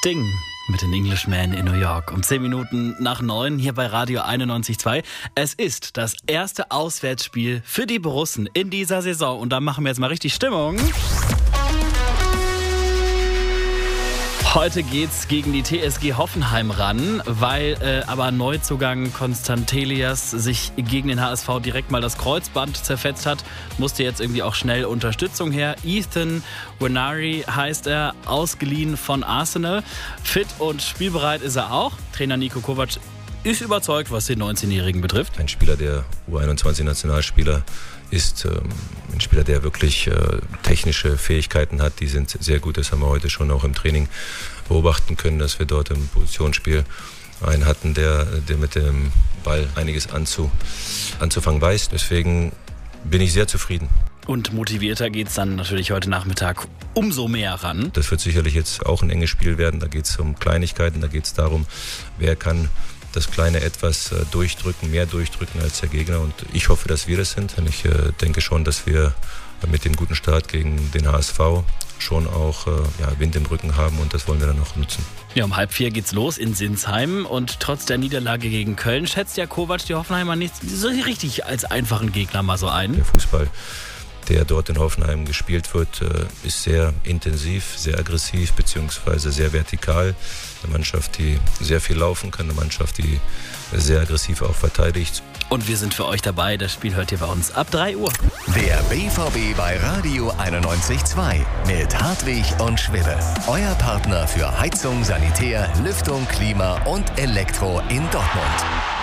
Sting mit den Englishman in New York. Um 10 Minuten nach 9 hier bei Radio 91.2. Es ist das erste Auswärtsspiel für die Borussen in dieser Saison. Und da machen wir jetzt mal richtig Stimmung. Heute geht's gegen die TSG Hoffenheim ran, weil aber Neuzugang Konstantelias sich gegen den HSV direkt mal das Kreuzband zerfetzt hat, musste jetzt irgendwie auch schnell Unterstützung her. Ethan Nwaneri heißt er, ausgeliehen von Arsenal. Fit und spielbereit ist er auch. Trainer Niko Kovac ist überzeugt, was den 19-Jährigen betrifft. Ein Spieler, der U21-Nationalspieler ist, ein Spieler, der wirklich technische Fähigkeiten hat, die sind sehr gut. Das haben wir heute schon auch im Training beobachten können, dass wir dort im Positionsspiel einen hatten, der mit dem Ball einiges anzufangen weiß. Deswegen bin ich sehr zufrieden. Und motivierter geht es dann natürlich heute Nachmittag umso mehr ran. Das wird sicherlich jetzt auch ein enges Spiel werden. Da geht es um Kleinigkeiten, da geht es darum, wer kann das kleine etwas durchdrücken, mehr durchdrücken als der Gegner. Und ich hoffe, dass wir das sind. Und ich denke schon, dass wir mit dem guten Start gegen den HSV schon auch Wind im Rücken haben und das wollen wir dann auch nutzen. Ja, um 3:30 geht's los in Sinsheim und trotz der Niederlage gegen Köln schätzt ja Kovac die Hoffenheimer nicht so richtig als einfachen Gegner mal so ein. Der Fußball, der dort in Hoffenheim gespielt wird, ist sehr intensiv, sehr aggressiv bzw. sehr vertikal. Eine Mannschaft, die sehr viel laufen kann, eine Mannschaft, die sehr aggressiv auch verteidigt. Und wir sind für euch dabei. Das Spiel hört ihr bei uns ab 3 Uhr. Der BVB bei Radio 91.2 mit Hartwig und Schwibbe. Euer Partner für Heizung, Sanitär, Lüftung, Klima und Elektro in Dortmund.